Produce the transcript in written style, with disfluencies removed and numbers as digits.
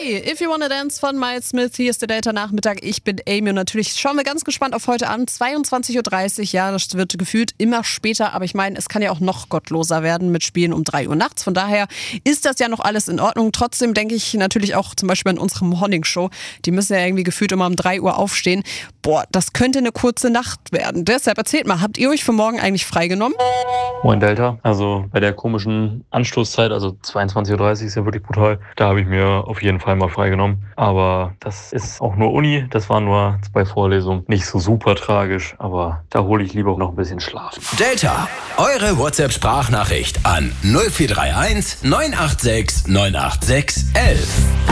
If You Wanna Dance von Miles Smith. Hier ist der Delta-Nachmittag. Ich bin Amy und natürlich schauen wir ganz gespannt auf heute Abend, 22.30 Uhr. Ja, das wird gefühlt immer später, aber ich meine, es kann ja auch noch gottloser werden mit Spielen um 3 Uhr nachts. Von daher ist das ja noch alles in Ordnung. Trotzdem denke ich natürlich auch zum Beispiel an unsere Morning-Show. Die müssen ja irgendwie gefühlt immer um 3 Uhr aufstehen. Boah, das könnte eine kurze Nacht werden. Deshalb erzählt mal, habt ihr euch für morgen eigentlich freigenommen? Moin Delta, also bei der komischen Anstoßzeit, also 22.30 Uhr ist ja wirklich brutal, da habe ich mir auf jeden Fall mal freigenommen. Aber das ist auch nur Uni, das waren nur 2 Vorlesungen, nicht so super tragisch, aber da hole ich lieber noch ein bisschen Schlaf. Delta, eure WhatsApp-Sprachnachricht an 0431 986 986 11.